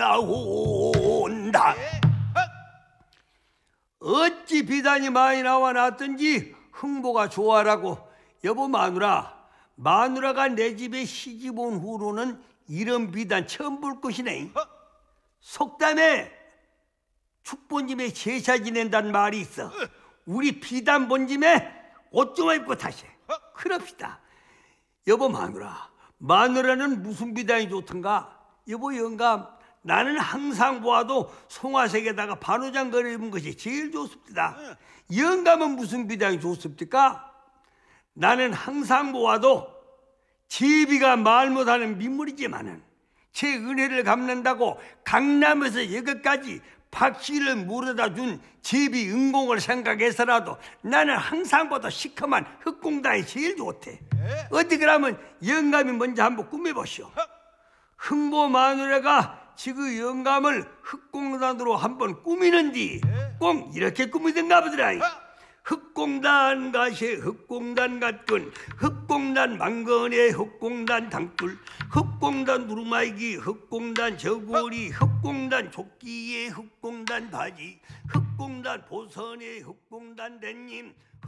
나온다. 어찌 비단이 많이 나와 놨든지 흥보가 좋아라고. 여보 마누라가 내 집에 시집 온 후로는 이런 비단 처음 볼 것이네. 속담에 축본짐에 제사 지낸다는 말이 있어. 우리 비단 본짐에 옷 좀 입고 다시 그럽시다. 여보 마누라는 무슨 비단이 좋던가? 여보 영감, 나는 항상 보아도 송화색에다가 반우장거리 입은 것이 제일 좋습니다. 영감은 무슨 비단이 좋습니까? 나는 항상 보아도 제비가 말 못하는 민물이지만은 제 은혜를 갚는다고 강남에서 여기까지 박씨를 물어다 준 제비 은공을 생각해서라도 나는 항상 보다 시커먼 흑공단이 제일 좋대. 어디 그러면 영감이 먼저 한번 꾸며보시오. 흥보 마누라가 지금 영감을 흑공단으로 한번 꾸미는디 꼭 이렇게 꾸미던가 보더라. 흑공단 가시 흑공단 갓근 흑공단 망건에 흑공단 당줄 흑공단 두루마기 흑공단 저고리 흑공단 조끼에 흑공단 바지 흑공단 보선에 흑공단 댄님